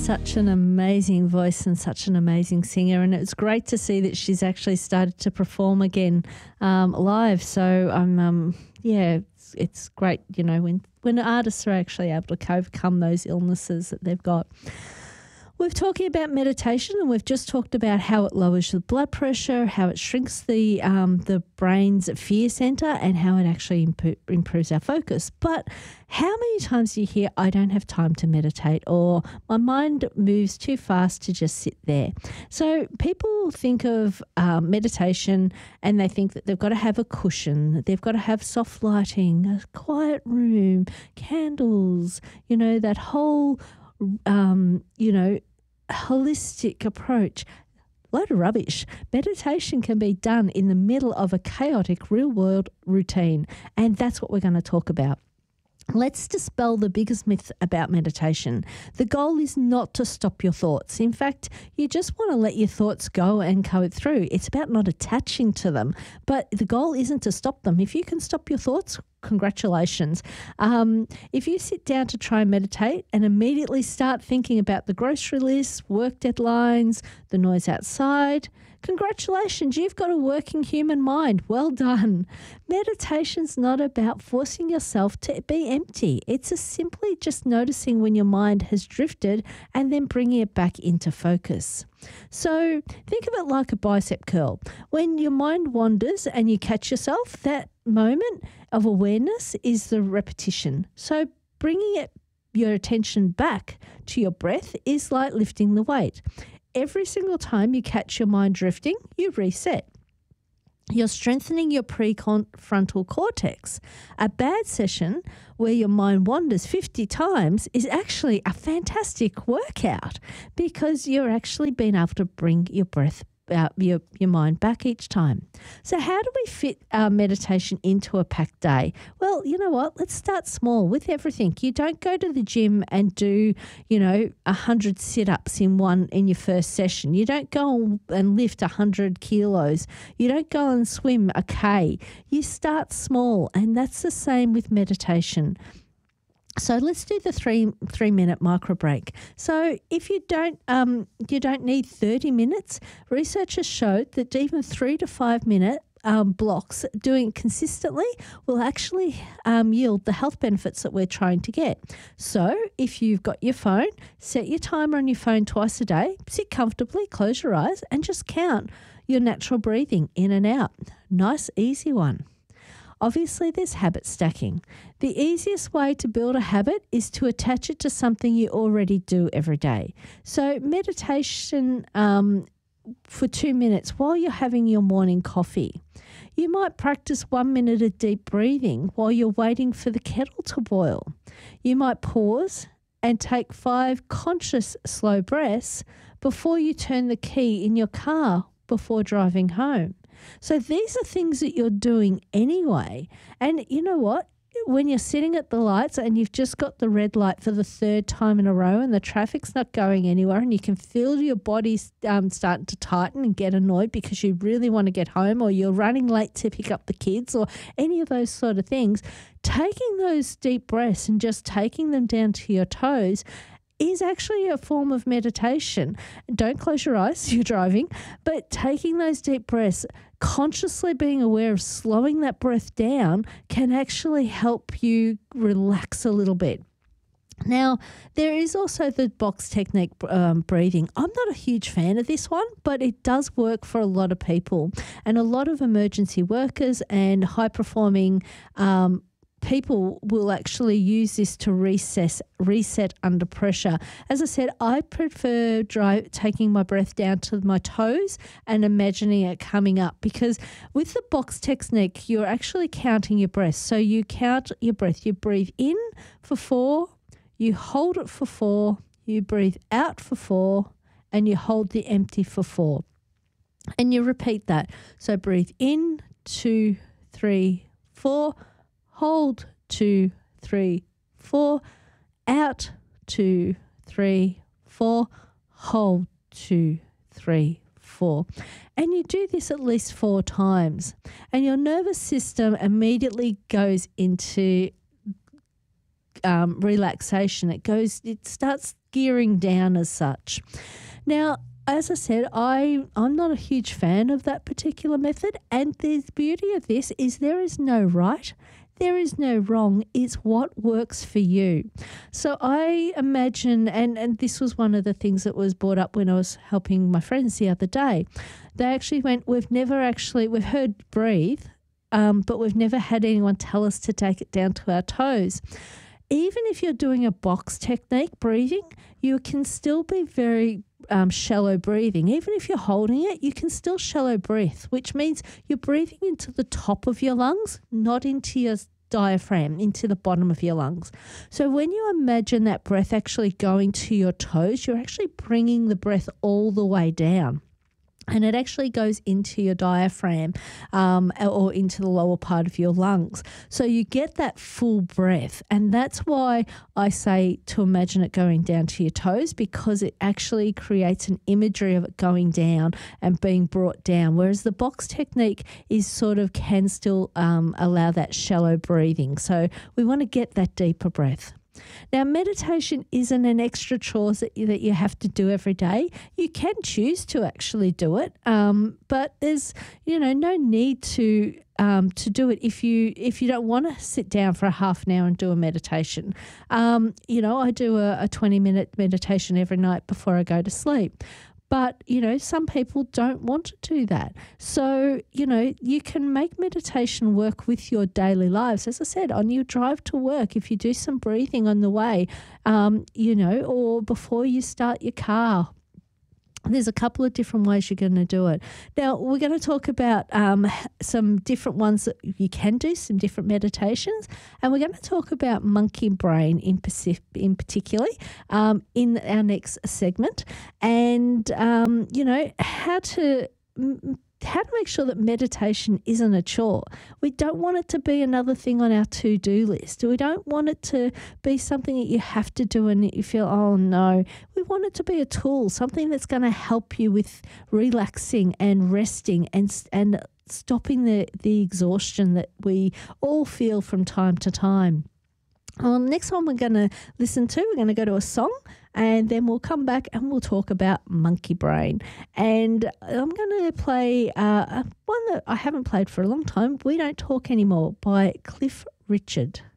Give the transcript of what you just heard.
such an amazing voice and such an amazing singer, and it's great to see that she's actually started to perform again live. So it's great, you know, when artists are actually able to overcome those illnesses that they've got. We're talking about meditation, and we've just talked about how it lowers the blood pressure, how it shrinks the brain's fear centre, and how it actually improves our focus. But how many times do you hear, I don't have time to meditate, or my mind moves too fast to just sit there? So people think of meditation and they think that they've got to have a cushion, they've got to have soft lighting, a quiet room, candles, you know, that whole, holistic approach. Load of rubbish. Meditation can be done in the middle of a chaotic real-world routine, and that's what we're going to talk about. Let's dispel the biggest myth about meditation. The goal is not to stop your thoughts. In fact, you just want to let your thoughts go and go through. It's about not attaching to them, but the goal isn't to stop them. If you can stop your thoughts, congratulations. If you sit down to try and meditate and immediately start thinking about the grocery list, work deadlines, the noise outside, congratulations, you've got a working human mind. Well done. Meditation's not about forcing yourself to be empty. It's simply just noticing when your mind has drifted and then bringing it back into focus. So think of it like a bicep curl. When your mind wanders and you catch yourself, that moment of awareness is the repetition. So bringing your attention back to your breath is like lifting the weight. Every single time you catch your mind drifting, you reset. You're strengthening your prefrontal cortex. A bad session where your mind wanders 50 times is actually a fantastic workout because you're actually being able to bring your breath your mind back each time. So how do we fit our meditation into a packed day? Well, you know what? Let's start small with everything. You don't go to the gym and do, 100 sit-ups in your first session. You don't go and lift 100 kilos. You don't go and swim a K. You start small, and that's the same with meditation. So let's do the 3-minute micro break. So if you don't need 30 minutes, researchers showed that even 3 to 5 minute blocks doing it consistently will actually yield the health benefits that we're trying to get. So if you've got your phone, set your timer on your phone twice a day, sit comfortably, close your eyes, and just count your natural breathing in and out. Nice, easy one. Obviously, there's habit stacking. The easiest way to build a habit is to attach it to something you already do every day. So meditation for 2 minutes while you're having your morning coffee. You might practice 1 minute of deep breathing while you're waiting for the kettle to boil. You might pause and take 5 conscious slow breaths before you turn the key in your car before driving home. So these are things that you're doing anyway. And you know what? When you're sitting at the lights and you've just got the red light for the 3rd time in a row and the traffic's not going anywhere and you can feel your body starting to tighten and get annoyed because you really want to get home, or you're running late to pick up the kids, or any of those sort of things, taking those deep breaths and just taking them down to your toes is actually a form of meditation. Don't close your eyes, you're driving, but taking those deep breaths, consciously being aware of slowing that breath down can actually help you relax a little bit. Now, there is also the box technique breathing. I'm not a huge fan of this one, but it does work for a lot of people, and a lot of emergency workers and high-performing people will actually use this to reset under pressure. As I said, I prefer taking my breath down to my toes and imagining it coming up, because with the box technique, you're actually counting your breath. So you count your breath. You breathe in for 4, you hold it for 4, you breathe out for 4, and you hold the empty for 4. And you repeat that. So breathe in, 2, 3, 4, hold 2, 3, 4, out 2, 3, 4, hold 2, 3, 4. And you do this at least 4 times. And your nervous system immediately goes into relaxation. It starts gearing down as such. Now, as I said, I'm not a huge fan of that particular method, and the beauty of this is there is no right, there is no wrong. It's what works for you. So I imagine, and this was one of the things that was brought up when I was helping my friends the other day. They actually went, we've heard breathe, but we've never had anyone tell us to take it down to our toes. Even if you're doing a box technique breathing, you can still be very shallow breathing. Even if you're holding it, you can still shallow breath, which means you're breathing into the top of your lungs, not into your diaphragm, into the bottom of your lungs. So when you imagine that breath actually going to your toes, you're actually bringing the breath all the way down. And it actually goes into your diaphragm or into the lower part of your lungs. So you get that full breath. And that's why I say to imagine it going down to your toes, because it actually creates an imagery of it going down and being brought down. Whereas the box technique is can still allow that shallow breathing. So we want to get that deeper breath. Now, meditation isn't an extra chore that you have to do every day. You can choose to actually do it, but there's no need to do it if you don't want to sit down for a half an hour and do a meditation. I do a 20-minute meditation every night before I go to sleep. But, some people don't want to do that. So, you can make meditation work with your daily lives. As I said, on your drive to work, if you do some breathing on the way, or before you start your car. There's a couple of different ways you're going to do it. Now, we're going to talk about some different ones that you can do, some different meditations, and we're going to talk about monkey brain in particular in our next segment, and how to make sure that meditation isn't a chore. We don't want it to be another thing on our to-do list. We don't want it to be something that you have to do and you feel, oh no. We want it to be a tool, something that's going to help you with relaxing and resting and stopping the exhaustion that we all feel from time to time. Next one we're going to listen to, we're going to go to a song, and then we'll come back and we'll talk about monkey brain. And I'm going to play one that I haven't played for a long time, We Don't Talk Anymore by Cliff Richard.